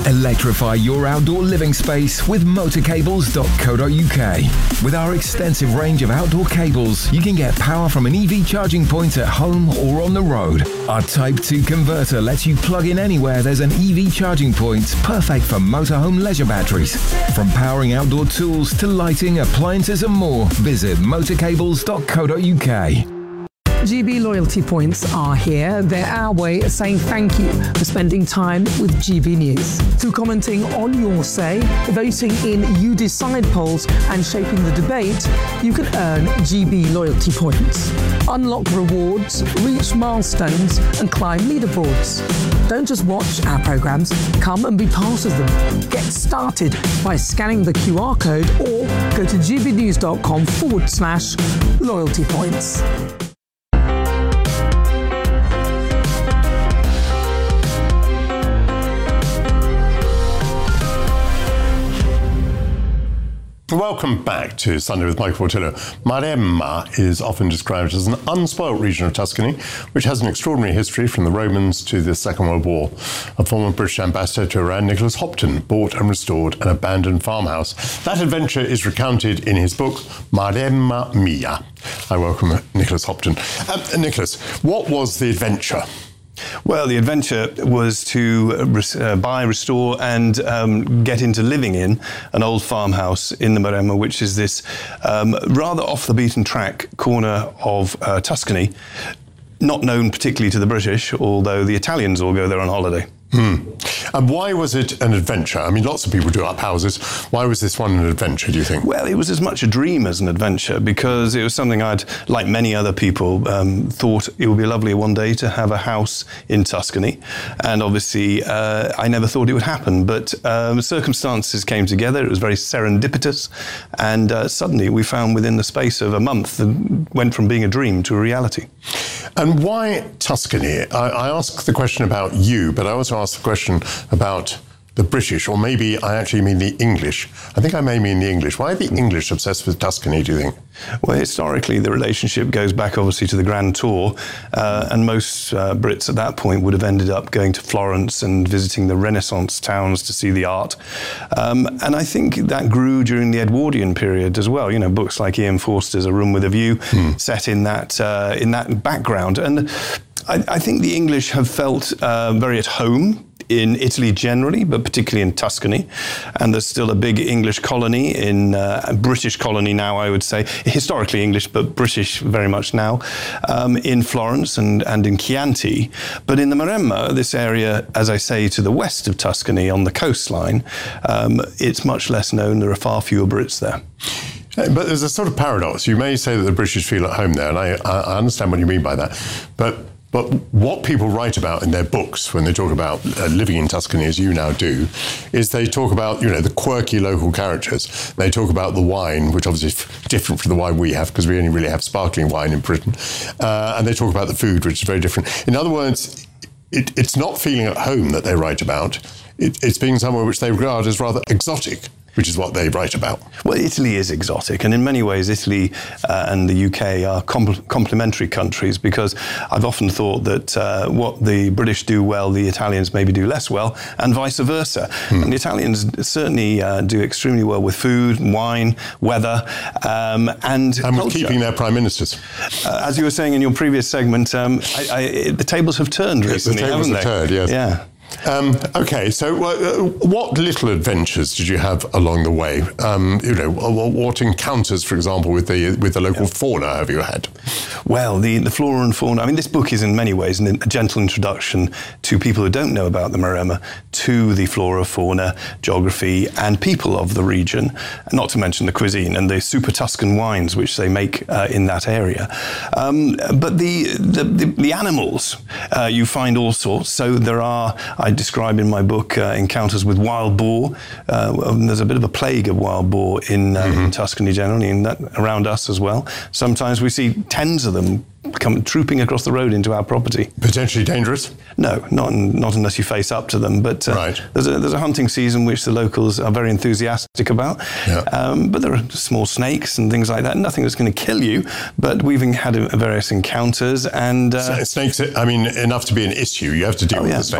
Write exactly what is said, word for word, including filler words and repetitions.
Electrify your outdoor living space with motor cables dot co dot uk. With our extensive range of outdoor cables, you can get power from an E V charging point at home or on the road. Our Type two converter lets you plug in anywhere there's an E V charging point, perfect for motorhome leisure batteries. From powering outdoor tools to lighting, appliances and more, visit motor cables dot co dot uk. G B loyalty points are here. They're our way of saying thank you for spending time with G B News. Through commenting on your say, voting in You Decide polls and shaping the debate, you can earn G B loyalty points. Unlock rewards, reach milestones and climb leaderboards. Don't just watch our programmes, come and be part of them. Get started by scanning the Q R code or go to gbnews.com forward slash loyalty points. Welcome back to Sunday with Michael Portillo. Maremma is often described as an unspoilt region of Tuscany, which has an extraordinary history from the Romans to the Second World War. A former British ambassador to Iran, Nicholas Hopton, bought and restored an abandoned farmhouse. That adventure is recounted in his book, Maremma Mia. I welcome Nicholas Hopton. Uh, Nicholas, what was the adventure? Well, the adventure was to uh, buy, restore and um, get into living in an old farmhouse in the Maremma, which is this um, rather off the beaten track corner of uh, Tuscany, not known particularly to the British, although the Italians all go there on holiday. Hmm. And why was it an adventure? I mean, lots of people do up houses. Why was this one an adventure, do you think? Well, it was as much a dream as an adventure because it was something I'd, like many other people, um, thought it would be lovely one day to have a house in Tuscany. And obviously, uh, I never thought it would happen. But um, circumstances came together. It was very serendipitous. And uh, suddenly we found within the space of a month that went from being a dream to a reality. And why Tuscany? I, I ask the question about you, but I also ask the question about the British, or maybe I actually mean the English. I think I may mean the English. Why are the English obsessed with Tuscany, do you think? Well, historically, the relationship goes back, obviously, to the Grand Tour, uh, and most uh, Brits at that point would have ended up going to Florence and visiting the Renaissance towns to see the art. Um, and I think that grew during the Edwardian period as well. You know, books like Ian Forster's A Room with a View, hmm. set in that, uh, in that background. And I, I think the English have felt uh, very at home in Italy generally, but particularly in Tuscany. And there's still a big English colony, in uh, a British colony now, I would say, historically English, but British very much now, um, in Florence and, and in Chianti. But in the Maremma, this area, as I say, to the west of Tuscany on the coastline, um, it's much less known. There are far fewer Brits there. But there's a sort of paradox. You may say that the British feel at home there, and I, I understand what you mean by that. But But what people write about in their books when they talk about uh, living in Tuscany, as you now do, is they talk about, you know, the quirky local characters. They talk about the wine, which obviously is different from the wine we have because we only really have sparkling wine in Britain. Uh, and they talk about the food, which is very different. In other words, it, it's not feeling at home that they write about. It, it's being somewhere which they regard as rather exotic, which is what they write about. Well, Italy is exotic, and in many ways, Italy uh, and the U K are com- complementary countries, because I've often thought that uh, what the British do well, the Italians maybe do less well, and vice versa. Hmm. And the Italians certainly uh, do extremely well with food, wine, weather, um, and And with culture. keeping their prime ministers. Uh, as you were saying in your previous segment, um, I, I, the tables have turned recently, the tables haven't have they? turned, yes. Yeah. Um, okay, so uh, what little adventures did you have along the way? Um, you know, what encounters, for example, with the with the local yeah. fauna have you had? Well, the, the flora and fauna, I mean, this book is in many ways a gentle introduction to people who don't know about the Maremma, to the flora, fauna, geography, and people of the region, not to mention the cuisine and the super Tuscan wines which they make uh, in that area. Um, but the, the, the, the animals, uh, you find all sorts. So there are, I describe in my book, uh, encounters with wild boar. Uh, there's a bit of a plague of wild boar in, uh, mm-hmm. in Tuscany generally, and that around us as well. Sometimes we see tens of them come trooping across the road into our property. Potentially dangerous? No, not not unless you face up to them. But uh, right. there's a there's a hunting season which the locals are very enthusiastic about. Yeah. Um, but there are small snakes and things like that. Nothing that's going to kill you. But we've had various encounters and uh, snakes. I mean, enough to be an issue. You have to deal oh, with yeah. the snakes.